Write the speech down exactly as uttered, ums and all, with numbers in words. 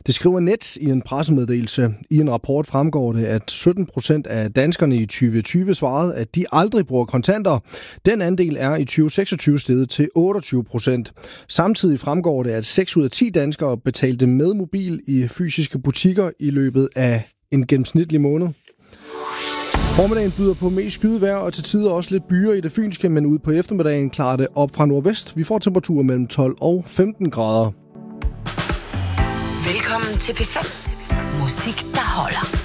Det skriver Net i en pressemeddelelse. I en rapport fremgår det, at sytten procent af danskerne i tyve tyve svarede, at de aldrig bruger kontanter. Den andel er i tyve seksogtyve steget til otteogtyve procent. Samtidig fremgår det, at seks ud af ti danskere betalte med mobil i fysiske butikker i løbet af en gennemsnitlig måned. Formiddagen byder på mest skydevejr og til tider også lidt byer i det fynske, men ude på eftermiddagen klarer det op fra nordvest. Vi får temperaturer mellem tolv og femten grader. Velkommen til P fem. Musik, der holder.